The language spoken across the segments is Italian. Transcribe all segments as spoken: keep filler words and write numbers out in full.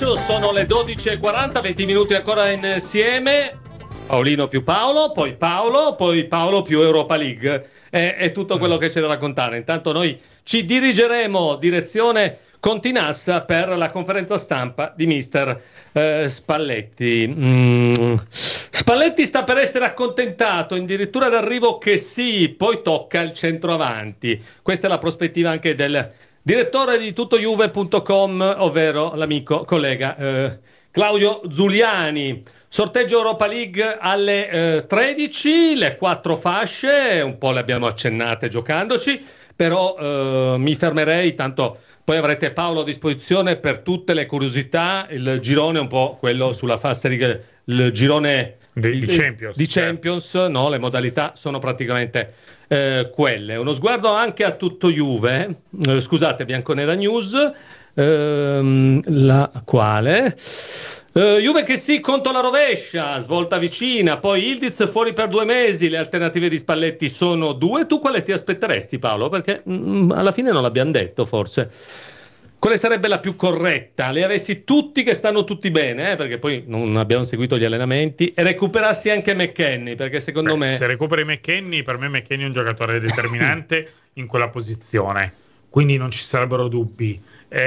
Sono le dodici e quaranta, venti minuti ancora insieme. Paolino più Paolo, poi Paolo, poi Paolo più Europa League. È, è tutto quello che c'è da raccontare. Intanto noi ci dirigeremo direzione Continassa per la conferenza stampa di mister eh, Spalletti. Mm. Spalletti sta per essere accontentato, addirittura d'arrivo che sì, poi tocca il centroavanti. Questa è la prospettiva anche del direttore di tutto juve punto com, ovvero l'amico collega eh, Claudio Zuliani. Sorteggio Europa League alle eh, tredici, le quattro fasce, un po' le abbiamo accennate giocandoci, però eh, mi fermerei, tanto poi avrete Paolo a disposizione per tutte le curiosità. Il girone è un po' quello sulla fast league, il girone di, di Champions, di Champions, no? Le modalità sono praticamente eh, quelle. Uno sguardo anche a tutto Juve, eh, scusate, Bianconera News, ehm, la quale... Uh, Juve che sì, conto alla rovescia, svolta vicina, poi Ildiz fuori per due mesi, le alternative di Spalletti sono due. Tu quale ti aspetteresti, Paolo? Perché mm, alla fine non l'abbiamo detto, forse. Quale sarebbe la più corretta? Le avessi tutti che stanno tutti bene, eh? Perché poi non abbiamo seguito gli allenamenti, e recuperassi anche McKennie, perché secondo Beh, me... Se recuperi McKennie, per me McKennie è un giocatore determinante in quella posizione, quindi non ci sarebbero dubbi.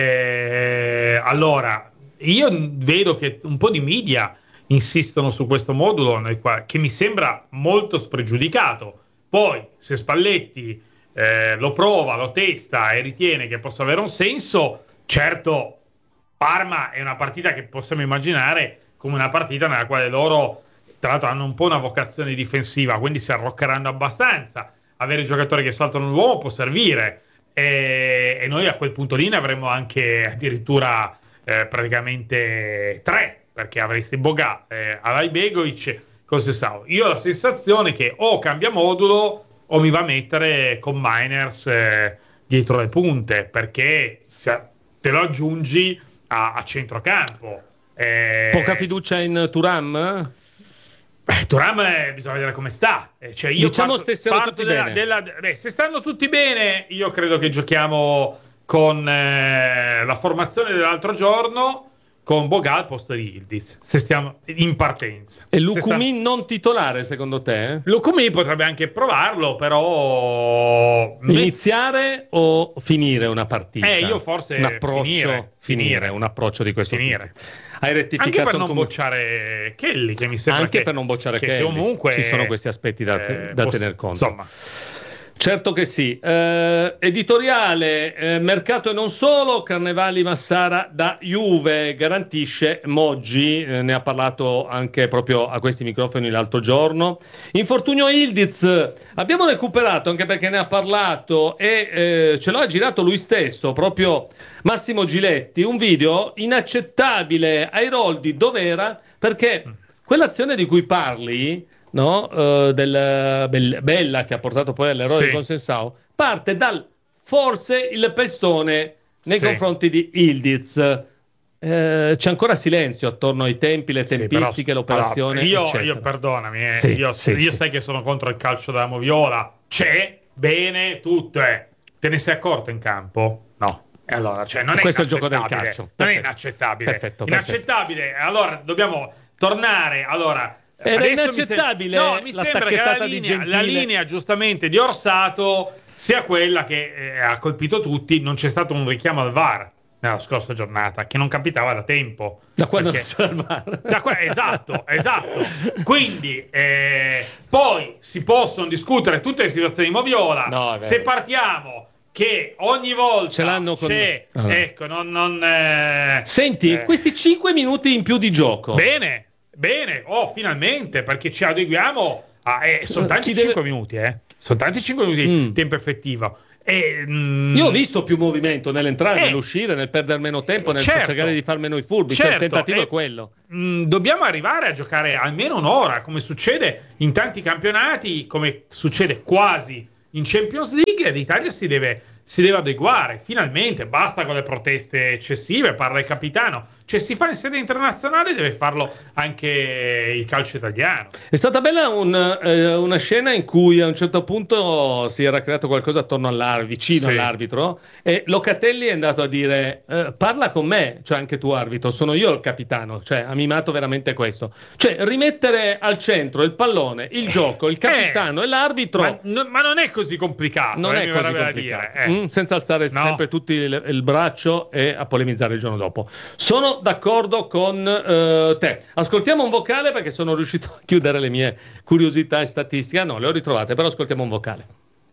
Eh, allora... Io vedo che un po' di media insistono su questo modulo nel quale, che mi sembra molto spregiudicato. Poi, se Spalletti eh, lo prova, lo testa e ritiene che possa avere un senso, certo, Parma è una partita che possiamo immaginare come una partita nella quale loro, tra l'altro, hanno un po' una vocazione difensiva, quindi si arroccheranno abbastanza. Avere giocatori che saltano l'uomo può servire, e, e noi a quel punto lì ne avremo anche addirittura... Eh, praticamente tre, perché avresti Boga, eh, Alai Begovic, Conceição. Io ho la sensazione che o cambia modulo o mi va a mettere con Miners eh, dietro le punte, perché se te lo aggiungi a, a centrocampo. Eh, Poca fiducia in Thuram? Beh, Thuram eh, bisogna vedere come sta. Eh, cioè io diciamo parto, stessero parto tutti della, bene. della, beh, se stanno tutti bene, io credo che giochiamo con eh, la formazione dell'altro giorno, con Boga al posto di Ildiz, se stiamo in partenza. E Lucumi sta... non titolare, secondo te? Lucumi potrebbe anche provarlo, però... Iniziare o finire una partita? Eh, io forse un approccio, finire, finire, finire. un approccio di questo finire. tipo. Hai rettificato anche per non com- bocciare Kelly, che mi sembra anche che, per non bocciare che Kelly. Comunque ci sono questi aspetti da, te- eh, da posso, tener conto. Insomma. Certo che sì. Eh, editoriale, eh, mercato e non solo, Carnevali Massara da Juve, garantisce Moggi, eh, ne ha parlato anche proprio a questi microfoni l'altro giorno. Infortunio Ildiz, abbiamo recuperato anche perché ne ha parlato e eh, ce l'ha girato lui stesso, proprio Massimo Giletti, un video inaccettabile ai Roldi dov'era, perché quell'azione di cui parli... no? Uh, del Bell- Bella che ha portato poi all'errore sì. di Conceição, parte dal forse il pestone nei sì. confronti di Ildiz. Eh, c'è ancora silenzio attorno ai tempi, le tempistiche, sì, però, l'operazione, allora, io, eccetera. io perdonami, eh, Sì, io, sì, io sì. sai che sono contro il calcio della moviola. C'è, bene, tutto è. Te ne sei accorto in campo? No. E allora, cioè, non è questo è il gioco del inaccettabile. calcio. Non è Perfetto. inaccettabile. Perfetto, inaccettabile. Allora, dobbiamo tornare. Allora, era adesso inaccettabile. Mi sem- no, mi la sembra che la di linea, la Gentile. linea giustamente di Orsato sia quella che eh, ha colpito tutti. Non c'è stato un richiamo al V A R nella scorsa giornata, che non capitava da tempo. Da quando perché... non c'era il V A R. Da que- esatto, esatto. Quindi eh, poi si possono discutere tutte le situazioni di moviola. No, se partiamo che ogni volta ce l'hanno con... c'è, ah. ecco, non... non eh, Senti, eh. questi cinque minuti in più di gioco. Bene, bene, oh, finalmente, perché ci adeguiamo a... Eh, sono tanti Chi deve- cinque minuti, eh. Sono tanti cinque minuti Mm. di tempo effettivo. E, mm, Io ho visto più movimento nell'entrare, Eh. nell'uscire, nel perdere meno tempo, nel Certo. cercare di far meno i furbi. Cioè, il Certo, tentativo e- è quello. mh, dobbiamo arrivare a giocare almeno un'ora, come succede in tanti campionati, come succede quasi in Champions League, e l'Italia si deve, si deve adeguare, finalmente, basta con le proteste eccessive, parla il capitano, cioè si fa in sede internazionale, deve farlo anche il calcio italiano. È stata bella un, eh, una scena in cui a un certo punto si era creato qualcosa attorno all'arbitro, vicino Sì. all'arbitro, e Locatelli è andato a dire eh, parla con me, cioè anche tu arbitro, sono io il capitano, cioè ha mimato veramente questo, cioè rimettere al centro il pallone, il gioco, il capitano Eh, e l'arbitro. Ma, no- ma non è così complicato, Non eh, è mi così verrebbe da complicato. dire, eh. Mm, senza alzare No. sempre tutti il, il braccio e a polemizzare il giorno dopo. Sono d'accordo con eh, te. Ascoltiamo un vocale perché sono riuscito a chiudere le mie curiosità e statistiche. Ah, no, le ho ritrovate, però ascoltiamo un vocale.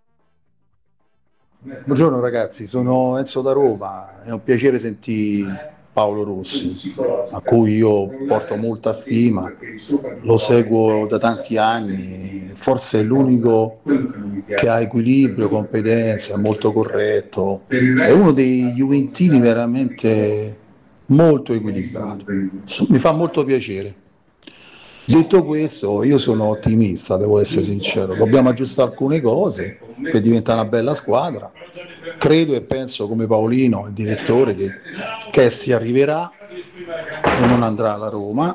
Buongiorno ragazzi, sono Enzo da Roma, è un piacere sentire Paolo Rossi, a cui io porto molta stima, lo seguo da tanti anni, forse è l'unico che ha equilibrio, competenza, è molto corretto, è uno dei juventini veramente molto equilibrato, mi fa molto piacere. Detto questo, io sono ottimista, devo essere sincero, dobbiamo aggiustare alcune cose per diventare una bella squadra. Credo e penso come Paolino, il direttore, che, che si arriverà e non andrà alla Roma.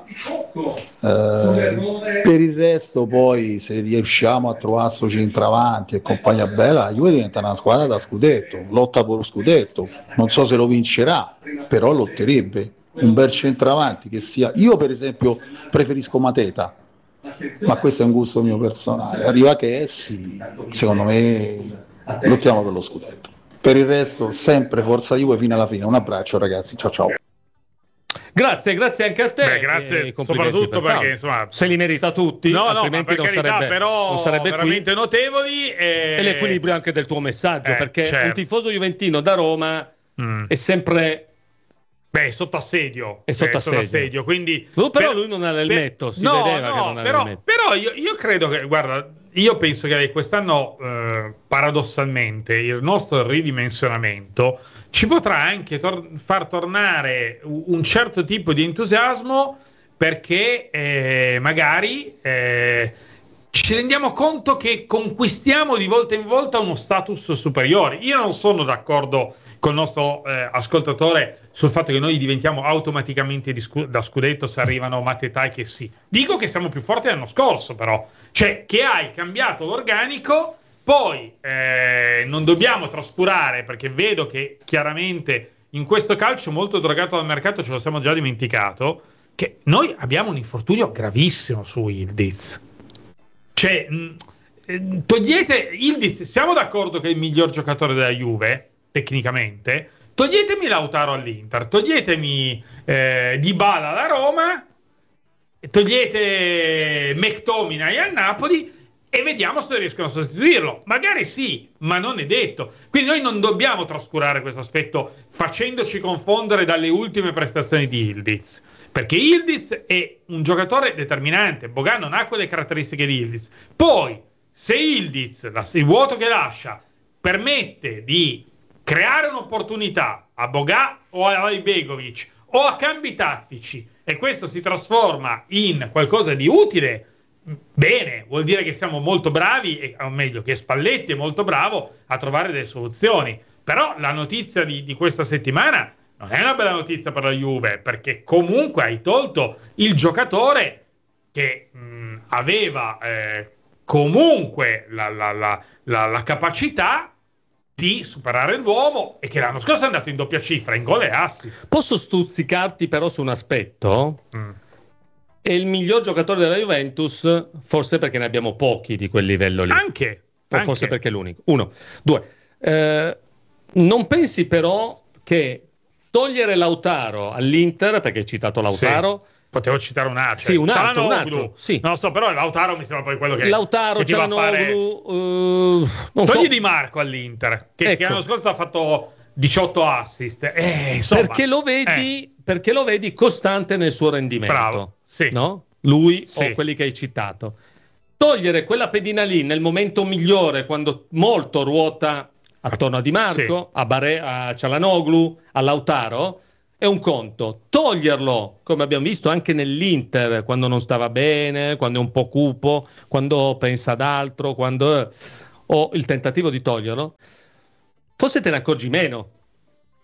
Eh, per il resto poi, se riusciamo a trovare sto centravanti e compagnia bella, la Juve diventa una squadra da scudetto, lotta per lo scudetto, non so se lo vincerà, però lotterebbe. Un bel centravanti che sia, io per esempio preferisco Mateta, ma questo è un gusto mio personale. Arriva che essi, secondo me lottiamo per lo scudetto. Per il resto sempre forza Juve fino alla fine. Un abbraccio ragazzi, ciao ciao. Grazie, grazie anche a te. Beh, grazie e complimenti soprattutto per perché Paolo. insomma se li merita tutti, no, no, altrimenti ma per non, carità, sarebbe, però non sarebbe veramente qui. notevoli e... E l'equilibrio anche del tuo messaggio, Eh, perché certo. un tifoso juventino da Roma Mm. è sempre Beh, è sotto assedio. È sotto Eh, assedio. assedio, quindi... No, però per- lui non ha l'elmetto, si no, vedeva no, che non aveva però, l'elmetto. però io, io credo che, guarda, io penso che quest'anno, eh, paradossalmente, il nostro ridimensionamento ci potrà anche tor- far tornare u- un certo tipo di entusiasmo perché eh, magari eh, ci rendiamo conto che conquistiamo di volta in volta uno status superiore. Io non sono d'accordo col nostro eh, ascoltatore sul fatto che noi diventiamo automaticamente di scu- da scudetto se arrivano Mateta e che sì. Dico che siamo più forti dell'anno scorso, però. Cioè, che hai cambiato l'organico, poi eh, non dobbiamo trascurare, perché vedo che chiaramente in questo calcio molto drogato dal mercato ce lo siamo già dimenticato, che noi abbiamo un infortunio gravissimo su Ildiz. Cioè, mh, eh, togliete Ildiz, siamo d'accordo che è il miglior giocatore della Juve, tecnicamente, toglietemi Lautaro all'Inter, toglietemi eh, Dybala alla Roma, togliete McTominay al Napoli e vediamo se riescono a sostituirlo. Magari sì, ma non è detto. Quindi noi non dobbiamo trascurare questo aspetto facendoci confondere dalle ultime prestazioni di Ildiz, perché Ildiz è un giocatore determinante. Boga non ha quelle caratteristiche di Ildiz. Poi, se Ildiz, il vuoto che lascia, permette di creare un'opportunità a Boga o a Ibegovic o a cambi tattici e questo si trasforma in qualcosa di utile, bene, vuol dire che siamo molto bravi, e, o meglio che Spalletti è molto bravo a trovare delle soluzioni. Però la notizia di, di questa settimana non è una bella notizia per la Juve, perché comunque hai tolto il giocatore che mh, aveva eh, comunque la, la, la, la, la capacità di superare l'uomo e che l'anno scorso è andato in doppia cifra, in gol e assist. Posso stuzzicarti però su un aspetto? Mm. È il miglior giocatore della Juventus, forse perché ne abbiamo pochi di quel livello lì. Anche. O anche. forse perché è l'unico. Uno. Due. Eh, non pensi però che togliere Lautaro all'Inter, perché hai citato Lautaro... Sì. Potevo citare un altro. Sì, un altro, un Cialanoglu. altro, sì. Non lo so, però Lautaro mi sembra poi quello che Lautaro, che ti va a fare... Cialanoglu... Uh, non Togli so. Di Marco all'Inter, che, Ecco. che l'anno scorso ha fatto diciotto assist. Eh, insomma, perché lo vedi, eh. perché lo vedi costante nel suo rendimento. Bravo, sì. No? Lui Sì. o quelli che hai citato. Togliere quella pedina lì nel momento migliore, quando molto ruota attorno a Di Marco, Sì. a, Bare, a Cialanoglu, a Lautaro, è un conto. Toglierlo, come abbiamo visto anche nell'Inter, quando non stava bene, quando è un po' cupo, quando pensa ad altro, quando... o il tentativo di toglierlo, forse te ne accorgi meno.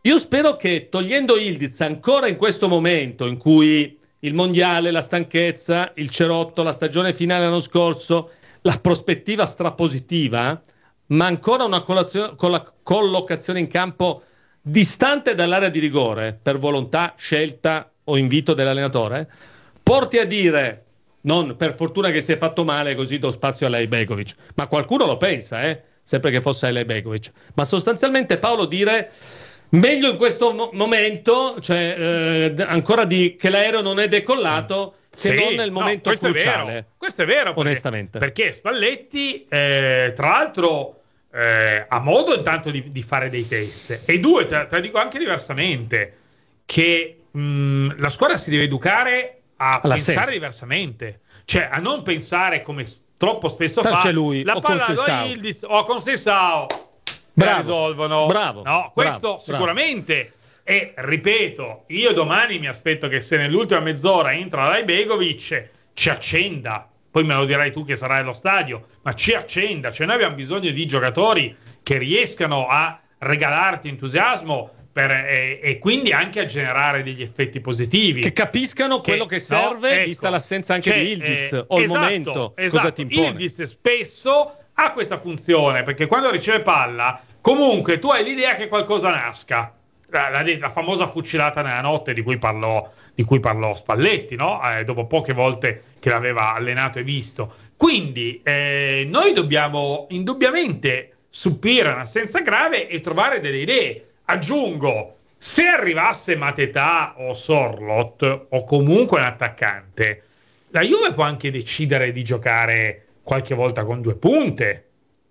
io spero che togliendo Yildiz ancora in questo momento in cui il mondiale, la stanchezza, il cerotto, la stagione finale l'anno scorso, la prospettiva strapositiva, ma ancora una collazio- con la collocazione in campo distante dall'area di rigore per volontà, scelta o invito dell'allenatore, porti a dire, non per fortuna che si è fatto male così do spazio a Ibrahimovic, ma qualcuno lo pensa, eh? Sempre che fosse Ibrahimovic, ma sostanzialmente Paolo dire meglio in questo mo- momento, cioè eh, ancora di che l'aereo non è decollato, che sì, non nel momento no, questo cruciale. È vero. Questo è vero, perché, onestamente. Perché Spalletti, eh, tra l'altro, eh, ha modo intanto di, di fare dei test. E due, te, te la dico anche diversamente, che mh, la squadra si deve educare a All'assenza. pensare diversamente. Cioè, a non pensare come troppo spesso Tanto fa, c'è lui, la o palla con do a Sessao. Yildiz o con Sessao. Bravo, risolvono. bravo, No, questo bravo, sicuramente. E ripeto, io domani mi aspetto che se nell'ultima mezz'ora entra Ibrahimovic ci accenda. Poi me lo dirai tu che sarai allo stadio, ma ci accenda. Cioè noi abbiamo bisogno di giocatori che riescano a regalarti entusiasmo per, e, e quindi anche a generare degli effetti positivi. Che capiscano Che- quello che serve, no, ecco. vista l'assenza anche Cioè, di Yildiz, eh, o il esatto, momento, esatto. cosa ti impone. Yildiz spesso ha questa funzione, perché quando riceve palla, comunque tu hai l'idea che qualcosa nasca. La, la- la famosa fucilata nella notte di cui parlò, di cui parlò Spalletti, no? Eh, dopo poche volte che l'aveva allenato e visto. Quindi eh, noi dobbiamo indubbiamente subire un'assenza grave e trovare delle idee. Aggiungo, se arrivasse Mateta o Sorloth o comunque un attaccante, la Juve può anche decidere di giocare qualche volta con due punte.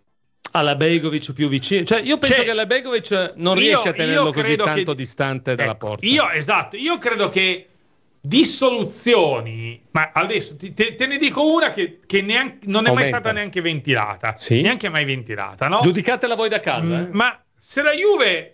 Alla Begovic più vicino, cioè io penso Cioè, che la Begovic non io- riesce a tenerlo io così credo tanto che- distante dalla Ecco, porta. Io, esatto, io credo che di soluzioni, ma adesso ti- te, te ne dico una che, che neanche, non è mai Aumenta. stata neanche ventilata, Sì. neanche mai ventilata, no? Giudicatela voi da casa. Mm, eh. Ma se la Juve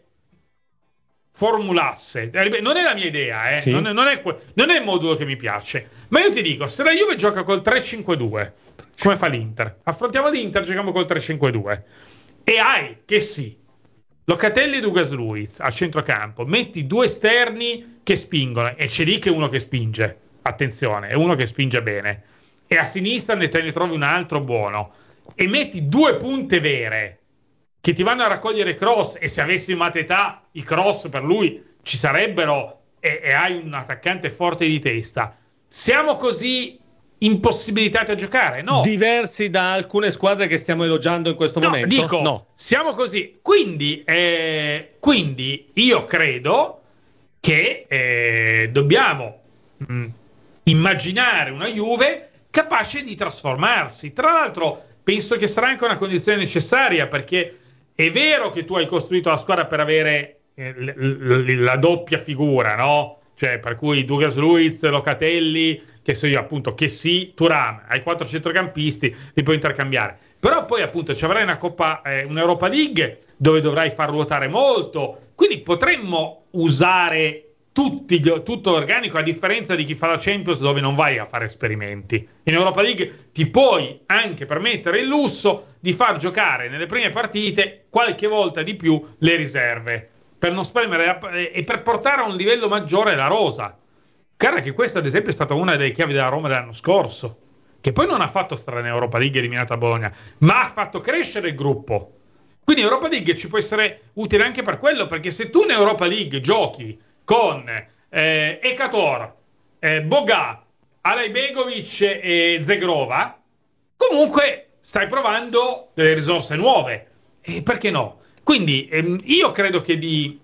formulasse, eh, ripeto, non è la mia idea, eh, Sì. non, è, non è que- non è il modulo che mi piace, ma io ti dico, se la Juve gioca col tre cinque due, come fa l'Inter? Affrontiamo l'Inter, giochiamo col tre cinque due e hai, che sì, Locatelli e Douglas Luiz a centrocampo, metti due esterni che spingono e c'è lì che uno che spinge, attenzione, è uno che spinge bene, e a sinistra ne te ne trovi un altro buono e metti due punte vere che ti vanno a raccogliere cross, e se avessi Mateta i cross per lui ci sarebbero, e, e hai un attaccante forte di testa, siamo così impossibilitati a giocare? No. Diversi da alcune squadre che stiamo elogiando in questo No, momento? dico, no. siamo così. Quindi, eh, quindi io credo che eh, dobbiamo mh, immaginare una Juve capace di trasformarsi. Tra l'altro, penso che sarà anche una condizione necessaria, perché è vero che tu hai costruito la squadra per avere eh, l- l- la doppia figura, no? Cioè, per cui Douglas Luiz, Locatelli, che so io, appunto, che sì, Thuram, hai quattro centrocampisti, li puoi intercambiare. Però poi, appunto, ci avrai una Coppa, eh, un'Europa League dove dovrai far ruotare molto. Quindi potremmo usare tutti gli- tutto l'organico, a differenza di chi fa la Champions, dove non vai a fare esperimenti. In Europa League ti puoi anche permettere il lusso di far giocare nelle prime partite qualche volta di più le riserve, per non spremere la- e per portare a un livello maggiore la rosa. Cara, che questa ad esempio è stata una delle chiavi della Roma dell'anno scorso, che poi non ha fatto strada in Europa League eliminata a Bologna, ma ha fatto crescere il gruppo. Quindi Europa League ci può essere utile anche per quello, perché se tu in Europa League giochi con eh, Ekator, eh, Boga, Alajbegovic e Zegrova, comunque stai provando delle risorse nuove. E perché no? Quindi ehm, io credo che di,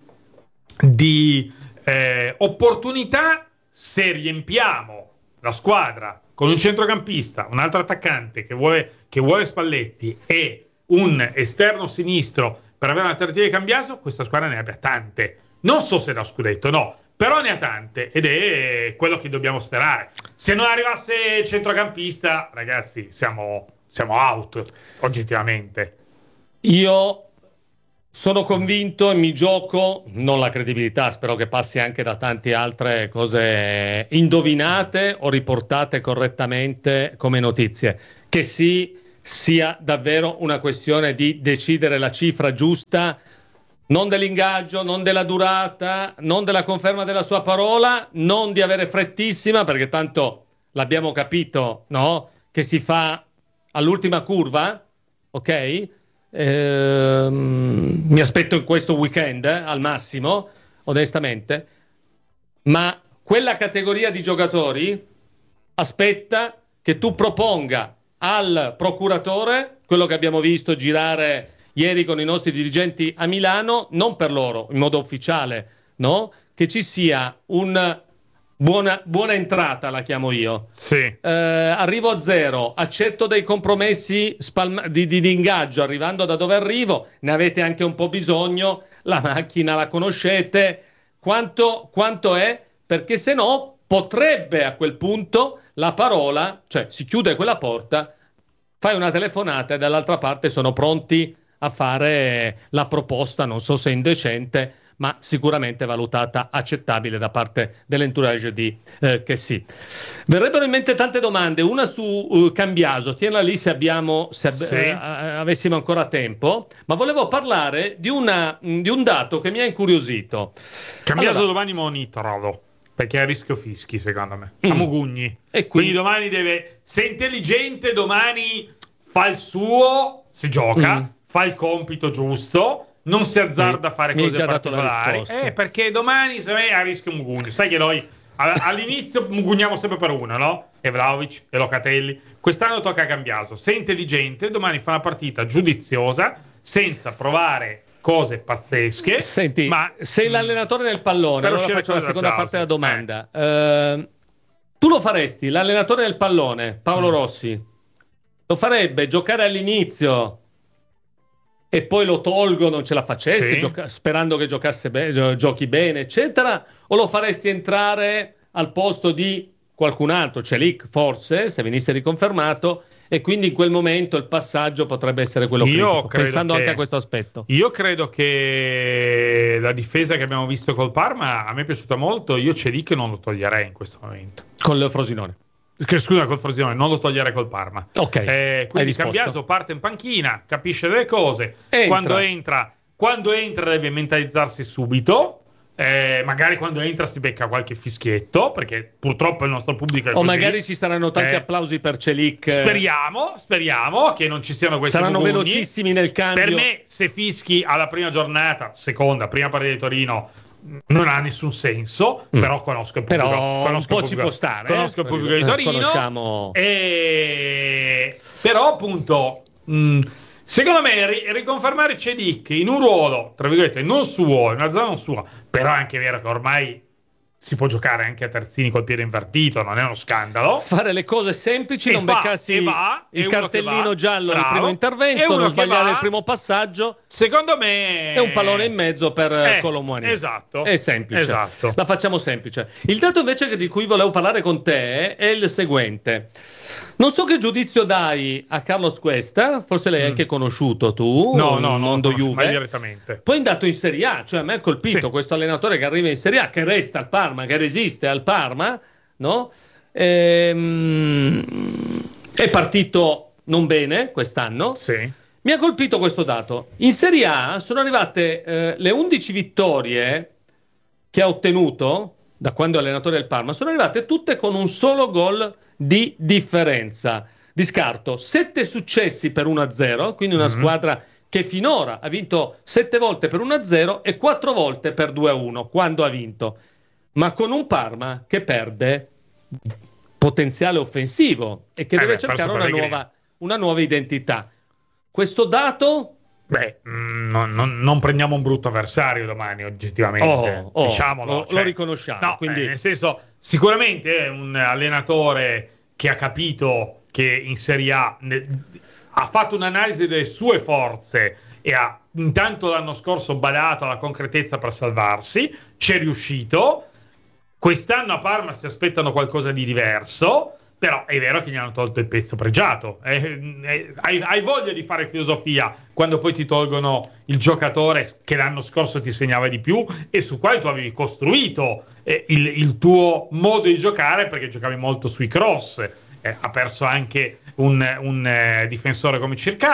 di eh, opportunità, se riempiamo la squadra con un centrocampista, un altro attaccante che vuole, che vuole Spalletti e un esterno sinistro per avere un'alternativa di Cambiaso, questa squadra ne abbia tante. Non so se da scudetto, no, però ne ha tante, ed è quello che dobbiamo sperare. Se non arrivasse il centrocampista, ragazzi, siamo, siamo out, oggettivamente. Io sono convinto e mi gioco, non la credibilità, spero che passi anche da tante altre cose indovinate o riportate correttamente come notizie, che sì, sia davvero una questione di decidere la cifra giusta non dell'ingaggio, non della durata, non della conferma della sua parola, non di avere frettissima, perché tanto l'abbiamo capito, no? Che si fa all'ultima curva, ok? Ehm, mi aspetto in questo weekend, eh, al massimo, onestamente, ma quella categoria di giocatori aspetta che tu proponga al procuratore quello che abbiamo visto girare ieri con i nostri dirigenti a Milano, non per loro, in modo ufficiale, no? Che ci sia un buona, buona entrata, la chiamo io. Sì. Eh, arrivo a zero, accetto dei compromessi spalma- di, di, di ingaggio, arrivando da dove arrivo, ne avete anche un po' bisogno, la macchina la conoscete, quanto, quanto è? Perché se no potrebbe a quel punto la parola, cioè si chiude quella porta, fai una telefonata e dall'altra parte sono pronti a fare la proposta, non so se indecente, ma sicuramente valutata accettabile da parte dell'entourage di eh, che sì. Verrebbero in mente tante domande, una su uh, Cambiaso, tienila lì se abbiamo se ab- sì. eh, avessimo ancora tempo, ma volevo parlare di, una, di un dato che mi ha incuriosito. Cambiaso Allora, domani monitoralo, perché è a rischio fischi secondo me, Mm. a Mugugni, E quindi quindi- domani deve, se è intelligente domani fa il suo, si gioca, Mm. fa il compito giusto, non si azzarda a fare Mi hai cose già dato la particolari, risposta. eh, perché domani se me è a rischio Mugugni. Sai che noi a- all'inizio mugugniamo sempre per uno, no? E Vlahovic e Locatelli. Quest'anno tocca a Cambiaso. Se è intelligente, domani fa una partita giudiziosa, senza provare cose pazzesche. Senti, ma sei l'allenatore del pallone, per allora uscire faccio la con seconda l'applauso. parte della domanda. Eh, tu lo faresti, l'allenatore del pallone, Paolo Mm. Rossi, lo farebbe giocare all'inizio e poi lo tolgo, non ce la facesse, Sì. gioca- sperando che giocasse be- gio- giochi bene, eccetera, o lo faresti entrare al posto di qualcun altro, Celik forse, se venisse riconfermato, e quindi in quel momento il passaggio potrebbe essere quello Io critico, credo pensando che- anche a questo aspetto. Io credo che la difesa che abbiamo visto col Parma a me è piaciuta molto. Io Celik non lo toglierei in questo momento. Con il Frosinone. Che, scusa, col Frosinone, non lo toglierei col Parma. Ok, Eh, hai quindi risposto. Cambiaso parte in panchina, capisce delle cose. Entra. Quando entra, quando entra deve mentalizzarsi subito. Eh, magari quando entra si becca qualche fischietto, perché purtroppo il nostro pubblico è O così. magari ci saranno tanti Eh, applausi per Celik. Speriamo, speriamo che non ci siano questi Saranno mugugni. velocissimi nel cambio. Per me, se fischi alla prima giornata, seconda, prima partita di Torino, non ha nessun senso. Mm. Però conosco il pubblico. Però un conosco po' il ci pubblico- può stare. Conosco eh? il pubblico di Eh, Torino. Conosciamo. E... Però, appunto, mh, secondo me ri- riconfermare Celik in un ruolo, tra virgolette, non suo, in una zona non sua, però è anche vero che ormai si può giocare anche a terzini col piede invertito, non è uno scandalo. Fare le cose semplici, E non fa, beccarsi e va, è il uno cartellino che va, giallo al bravo, primo è intervento, uno non che sbagliare va, il primo passaggio Secondo me e un pallone in mezzo per Eh, Colomboani. esatto. È semplice. Esatto. La facciamo semplice. Il dato invece che- di cui volevo parlare con te è il seguente. Non so che giudizio dai a Carlos Cuesta, forse l'hai Mm. anche conosciuto tu, No, no, non lo mondo conosco mai Juve. direttamente. Poi è andato in Serie A, cioè a me ha colpito Sì. questo allenatore che arriva in Serie A, che resta al Parma, che resiste al Parma, no? Ehm, è partito non bene quest'anno. Sì. Mi ha colpito questo dato. In Serie A sono arrivate eh, le undici vittorie che ha ottenuto da quando è allenatore del Parma, sono arrivate tutte con un solo gol di differenza. Di scarto, sette successi per uno a zero, quindi una Mhm. squadra che finora ha vinto sette volte per uno a zero e quattro volte per due a uno quando ha vinto, ma con un Parma che perde potenziale offensivo e che Eh deve beh, cercare perso una Pellegrini. nuova, una nuova identità. Questo dato Beh, mh, non, non- non prendiamo un brutto avversario domani, oggettivamente. Oh, oh, Diciamolo. lo- lo riconosciamo, No, quindi- eh, nel senso, sicuramente è un allenatore che ha capito che in Serie A ne- ha fatto un'analisi delle sue forze e ha intanto l'anno scorso badato alla concretezza per salvarsi, ci è riuscito. Quest'anno a Parma si aspettano qualcosa di diverso, però è vero che gli hanno tolto il pezzo pregiato. Eh, eh, hai, hai voglia di fare filosofia quando poi ti tolgono il giocatore che l'anno scorso ti segnava di più e su quale tu avevi costruito eh, il, il tuo modo di giocare, perché giocavi molto sui cross. Eh, ha perso anche un, un eh, difensore come Cercati.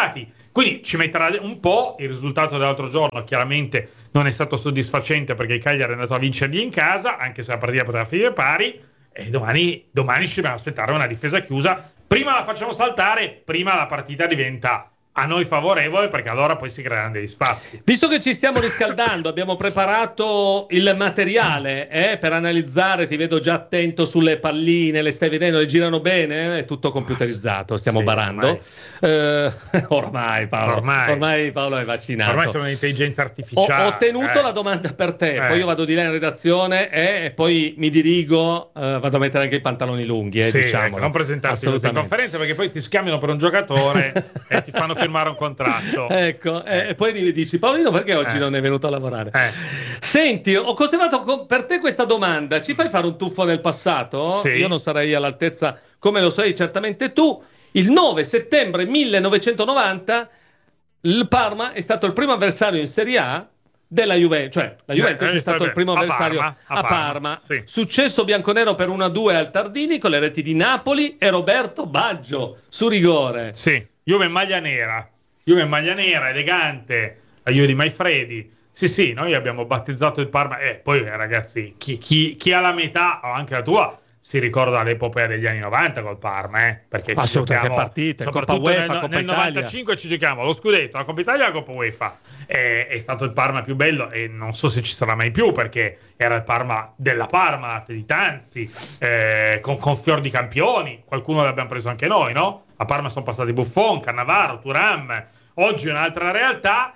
Quindi ci metterà un po'. Il risultato dell'altro giorno chiaramente non è stato soddisfacente perché il Cagliari è andato a vincergli in casa, anche se la partita poteva finire pari, e domani, domani ci dobbiamo aspettare una difesa chiusa. Prima la facciamo saltare, prima la partita diventa a noi favorevole, perché allora poi si creano degli spazi. Visto che ci stiamo riscaldando, abbiamo preparato il materiale eh, per analizzare. Ti vedo già attento sulle palline, le stai vedendo, le girano bene? È tutto computerizzato, stiamo sì, barando. Ormai, eh, ormai Paolo, ormai. ormai Paolo è vaccinato. Ormai siamo un'intelligenza artificiale. Ho, ho tenuto eh. la domanda per te, eh. poi io vado di là in redazione eh, e poi mi dirigo, eh, vado a mettere anche i pantaloni lunghi. Eh, sì, diciamolo. Ecco, non presentarsi in conferenza perché poi ti scambiano per un giocatore e ti fanno firmare un contratto. Ecco, eh. e poi dici: Paolino, perché oggi eh. non è venuto a lavorare? Eh. Senti, ho conservato con, per te questa domanda. Ci fai fare un tuffo nel passato? Sì. Io non sarei all'altezza, come lo sei certamente tu. Il nove settembre millenovecentonovanta il Parma è stato il primo avversario in Serie A della Juventus, cioè la Juventus eh, è stato il primo a avversario Parma, a a Parma, Parma. sì. Successo bianconero per uno a due al Tardini con le reti di Napoli e Roberto Baggio su rigore. Sì, Juve in maglia nera. Juve in maglia nera, elegante, la Juve di Maifredi. Sì, sì, noi abbiamo battezzato il Parma. E eh, poi, ragazzi, chi, chi, chi ha la metà, o anche la tua, si ricorda l'epopea degli anni novanta col Parma, eh? Perché ci assolutamente, giochiamo, partite, soprattutto Coppa UEFA, nel, Coppa nel Italia. novantacinque ci giochiamo lo scudetto, la Coppa Italia e la Coppa UEFA. È, è stato il Parma più bello e non so se ci sarà mai più, perché era il Parma della Parma, di Tanzi, eh, con, con fior di campioni. Qualcuno l'abbiamo preso anche noi, no? A Parma sono passati Buffon, Cannavaro, Thuram. Oggi è un'altra realtà.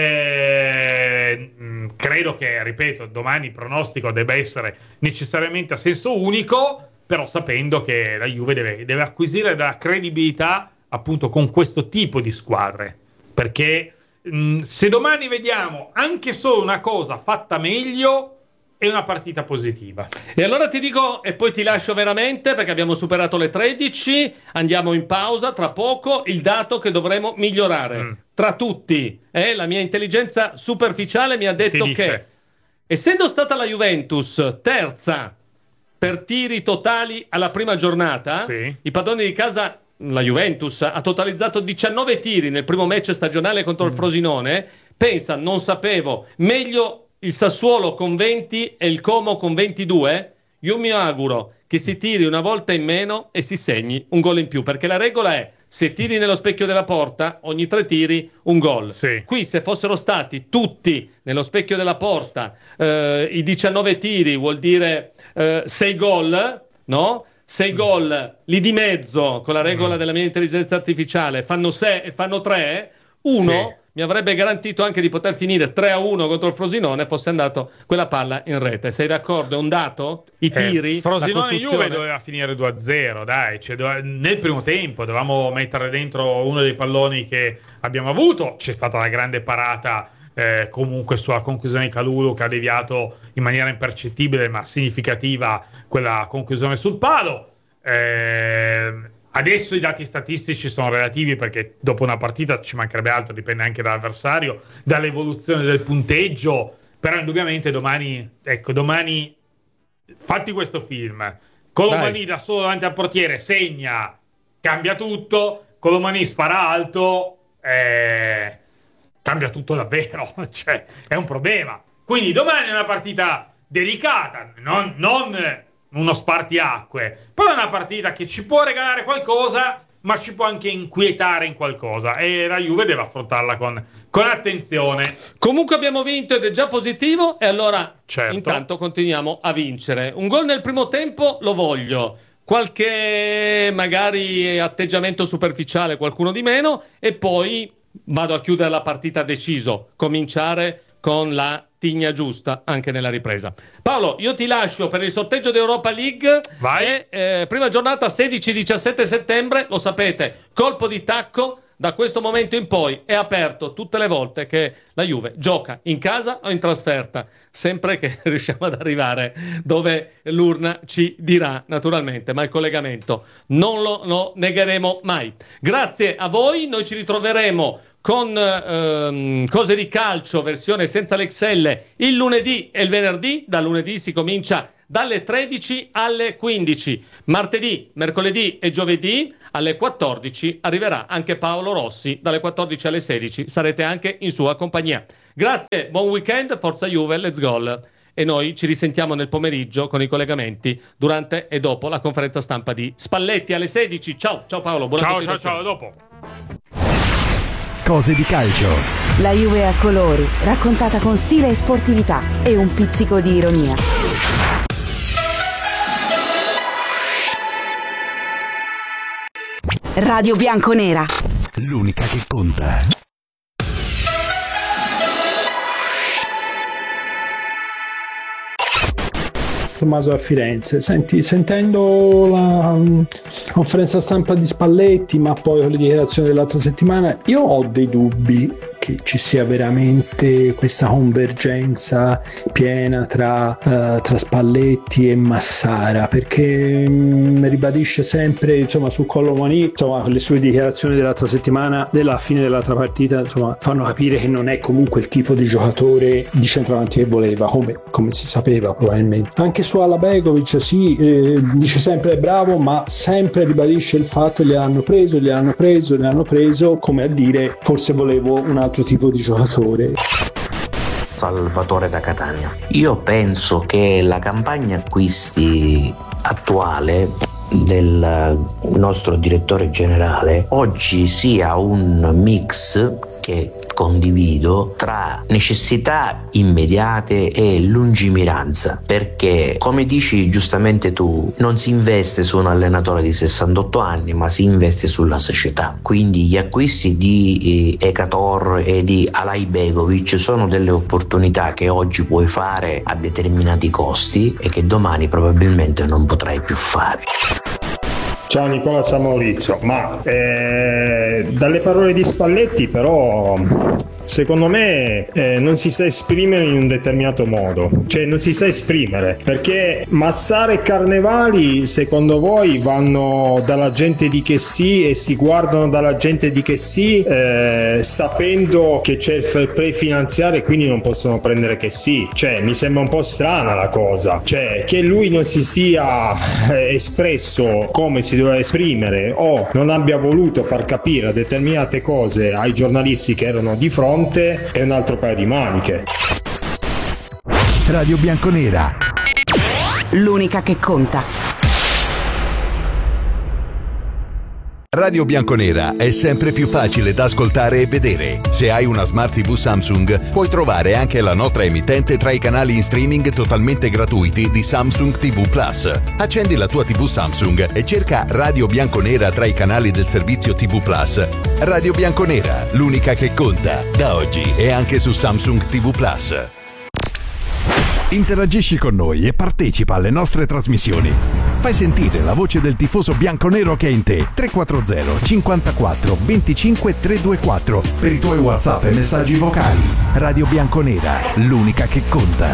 Eh, mh, credo che, ripeto, domani il pronostico debba essere necessariamente a senso unico, però sapendo che la Juve deve, deve acquisire della credibilità appunto con questo tipo di squadre, perché mh, se domani vediamo anche solo una cosa fatta meglio è una partita positiva. E allora ti dico, e poi ti lascio veramente, perché abbiamo superato le tredici, andiamo in pausa tra poco, il dato che dovremo migliorare mm. tra tutti. Eh, la mia intelligenza superficiale mi ha detto Ti che dice. essendo stata la Juventus terza per tiri totali alla prima giornata, sì. i padroni di casa, la Juventus, ha totalizzato diciannove tiri nel primo match stagionale contro mm. il Frosinone. Pensa, non sapevo, meglio il Sassuolo con venti e il Como con ventidue. Io mi auguro che si tiri una volta in meno e si segni un gol in più, perché la regola è: se tiri nello specchio della porta, ogni tre tiri un gol. Sì. Qui se fossero stati tutti nello specchio della porta, eh, i diciannove tiri vuol dire eh, sei gol, no? sei gol lì di mezzo, con la regola mm. della mia intelligenza artificiale, fanno sei e fanno tre, uno sì. mi avrebbe garantito anche di poter finire tre a uno contro il Frosinone, fosse andato quella palla in rete. Sei d'accordo? È un dato? I tiri? Eh, Frosinone-Juve doveva finire due a zero, dai. Cioè, dove... nel primo tempo dovevamo mettere dentro uno dei palloni che abbiamo avuto. C'è stata la grande parata eh, comunque sulla conclusione di Kalulu, che ha deviato in maniera impercettibile ma significativa quella conclusione sul palo. Eh, adesso i dati statistici sono relativi, perché dopo una partita ci mancherebbe altro, dipende anche dall'avversario, dall'evoluzione del punteggio, però indubbiamente domani, ecco, domani fatti questo film, Colomani da solo davanti al portiere segna, cambia tutto, Colomani spara alto, eh, cambia tutto davvero, cioè è un problema. Quindi domani è una partita delicata, non, non uno spartiacque, però è una partita che ci può regalare qualcosa, ma ci può anche inquietare in qualcosa, e la Juve deve affrontarla con, con attenzione. Comunque abbiamo vinto ed è già positivo, e allora certo. intanto continuiamo a vincere. Un gol nel primo tempo lo voglio, qualche magari atteggiamento superficiale, qualcuno di meno, e poi vado a chiudere la partita deciso, cominciare con la tigna giusta anche nella ripresa. Paolo, io ti lascio per il sorteggio d'Europa League. Vai. E, eh, prima giornata sedici diciassette settembre, lo sapete, colpo di tacco. Da questo momento in poi è aperto tutte le volte che la Juve gioca in casa o in trasferta, sempre che riusciamo ad arrivare dove l'urna ci dirà, naturalmente, ma il collegamento non lo, lo negheremo mai. Grazie a voi, noi ci ritroveremo con ehm, Cose di Calcio versione senza l'X L il lunedì e il venerdì. Da lunedì si comincia dalle tredici alle quindici. Martedì, mercoledì e giovedì alle quattordici arriverà anche Paolo Rossi, dalle quattordici alle sedici sarete anche in sua compagnia. Grazie, buon weekend, forza Juve, let's go. E noi ci risentiamo nel pomeriggio con i collegamenti durante e dopo la conferenza stampa di Spalletti alle sedici. Ciao, ciao Paolo, buona ciao ciao ciao, a dopo. Cose di calcio. La Juve a colori, raccontata con stile e sportività e un pizzico di ironia. Radio Bianconera, l'unica che conta. Tommaso a Firenze. Senti, sentendo la um, conferenza stampa di Spalletti, ma poi con le dichiarazioni dell'altra settimana, io ho dei dubbi che ci sia veramente questa convergenza piena tra, uh, tra Spalletti e Massara, perché um, ribadisce sempre, insomma, su Colomani, insomma, le sue dichiarazioni dell'altra settimana, della fine dell'altra partita, insomma, fanno capire che non è comunque il tipo di giocatore di centravanti che voleva, come, come si sapeva probabilmente. Anche su Alabegovic, sì, eh, dice sempre è bravo, ma sempre ribadisce il fatto che li hanno preso, li hanno preso, li hanno preso, come a dire forse volevo un altro tipo di giocatore. Salvatore da Catania. Io penso che la campagna acquisti attuale del nostro direttore generale oggi sia un mix che condivido tra necessità immediate e lungimiranza, perché come dici giustamente tu, non si investe su un allenatore di sessantotto anni, ma si investe sulla società. Quindi gli acquisti di eh, Ekator e di Alaibegovic sono delle opportunità che oggi puoi fare a determinati costi e che domani probabilmente non potrai più fare. Ciao Nicola San Maurizio, ma eh, dalle parole di Spalletti però secondo me eh, non si sa esprimere in un determinato modo, cioè non si sa esprimere, perché Massara e Carnevali secondo voi vanno dalla gente di che sì e si guardano dalla gente di che sì eh, sapendo che c'è il fair play finanziario e quindi non possono prendere che sì, cioè mi sembra un po' strana la cosa, cioè che lui non si sia eh, espresso come si doveva esprimere o non abbia voluto far capire determinate cose ai giornalisti che erano di fronte è un altro paio di maniche. Radio Bianconera, l'unica che conta. Radio Bianconera è sempre più facile da ascoltare e vedere. Se hai una Smart tivù Samsung, puoi trovare anche la nostra emittente tra i canali in streaming totalmente gratuiti di Samsung tivù Plus. Accendi la tua tivù Samsung e cerca Radio Bianconera tra i canali del servizio tivù Plus. Radio Bianconera, l'unica che conta, da oggi e anche su Samsung tivù Plus. Interagisci con noi e partecipa alle nostre trasmissioni. Fai sentire la voce del tifoso bianconero che è in te. tre quattro zero cinquantaquattro venticinque trecentoventiquattro per i tuoi WhatsApp e messaggi vocali. Radio Bianconera, l'unica che conta.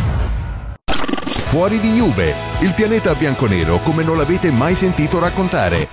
Fuori di Juve, il pianeta bianconero come non l'avete mai sentito raccontare.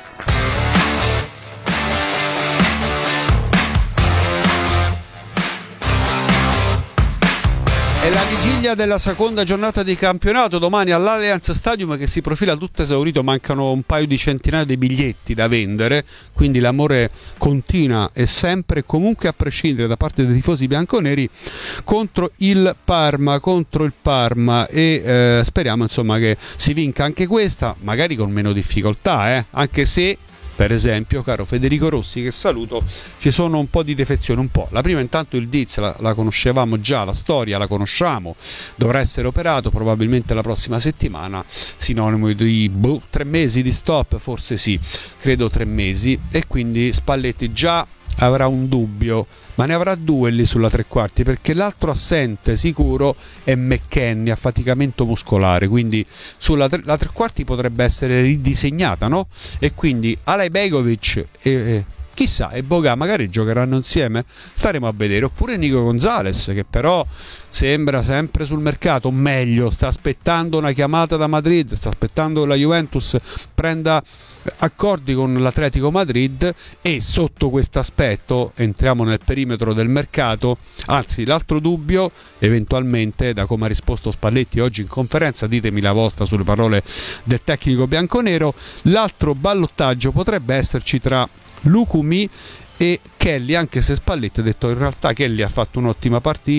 È la vigilia della seconda giornata di campionato, domani all'Allianz Stadium che si profila tutto esaurito, mancano un paio di centinaia di biglietti da vendere, quindi l'amore continua e sempre e comunque a prescindere da parte dei tifosi bianconeri contro il Parma, contro il Parma e eh, speriamo insomma che si vinca anche questa, magari con meno difficoltà, eh? Anche se per esempio, caro Federico Rossi, che saluto, ci sono un po' di defezioni, un po'. La prima intanto il Diz la, la conoscevamo già, la storia la conosciamo, dovrà essere operato probabilmente la prossima settimana, sinonimo di boh, tre mesi di stop, forse sì, credo tre mesi, e quindi Spalletti già avrà un dubbio, ma ne avrà due lì sulla tre quarti, perché l'altro assente sicuro è McKennie, affaticamento muscolare, quindi sulla tre, la tre quarti potrebbe essere ridisegnata, no? E quindi Alaibegovic e, e chissà, e Boga magari giocheranno insieme, staremo a vedere. Oppure Nico Gonzalez, che però sembra sempre sul mercato, o meglio sta aspettando una chiamata da Madrid, sta aspettando che la Juventus prenda accordi con l'Atletico Madrid, e sotto questo aspetto entriamo nel perimetro del mercato. Anzi, l'altro dubbio, eventualmente, da come ha risposto Spalletti oggi in conferenza, ditemi la vostra sulle parole del tecnico bianconero, l'altro ballottaggio potrebbe esserci tra Lukumi e Kelly, anche se Spalletti ha detto in realtà Kelly ha fatto un'ottima partita,